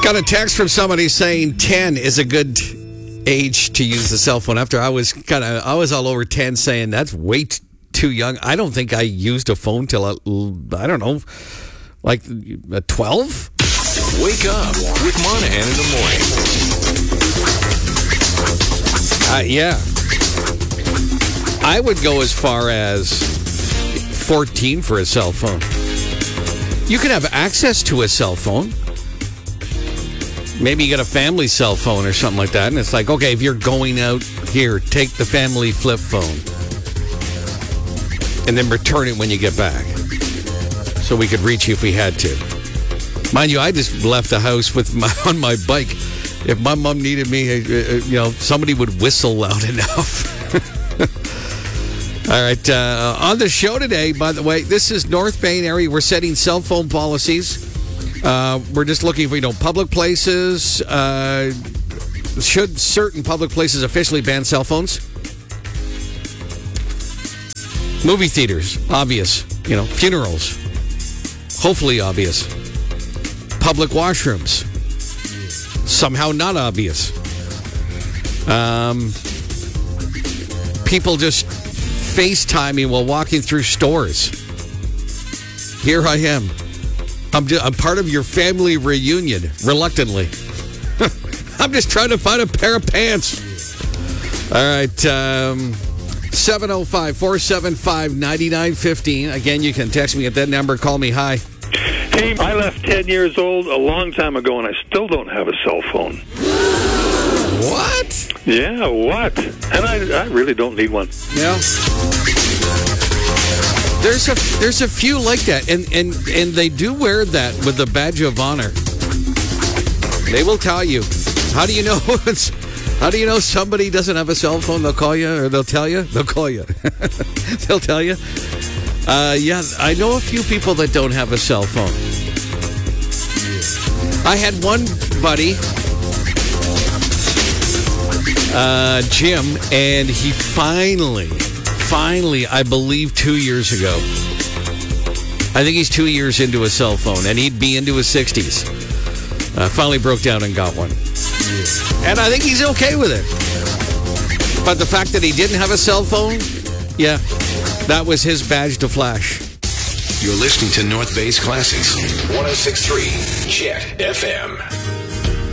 Got a text from somebody saying 10 is a good age to use the cell phone. After I was all over 10 saying that's way too young. I don't think I used a phone till, I don't know, like 12? Wake up with Monahan in the morning. Yeah. I would go as far as 14 for a cell phone. You can have access to a cell phone. Maybe you get a family cell phone or something like that. And it's like, okay, if you're going out here, take the family flip phone. And then return it when you get back. So we could reach you if we had to. Mind you, I just left the house on my bike. If my mom needed me, somebody would whistle loud enough. All right. On the show today, by the way, this is North Bay area. We're setting cell phone policies. We're just looking for, public places. Should certain public places officially ban cell phones? Movie theaters, obvious. Funerals, hopefully obvious. Public washrooms, somehow not obvious. People just FaceTiming while walking through stores. Here I am. I'm part of your family reunion, reluctantly. I'm just trying to find a pair of pants. All right, 705-475-9915. Again, you can text me at that number. Call me. Hi. Hey, I left 10 years old a long time ago, and I still don't have a cell phone. What? Yeah, what? And I really don't need one. Yeah. There's a few like that, and they do wear that with the badge of honor. They will tell you. How do you know? How do you know somebody doesn't have a cell phone? They'll call you, or they'll tell you. They'll call you. They'll tell you. Yeah, I know a few people that don't have a cell phone. I had one buddy, Jim, and he finally, I believe 2 years ago, I think he's 2 years into a cell phone, and he'd be into his 60s. Finally broke down and got one. And I think he's okay with it. But the fact that he didn't have a cell phone, yeah, that was his badge to flash. You're listening to North Bay's Classics. 106.3 Chet FM.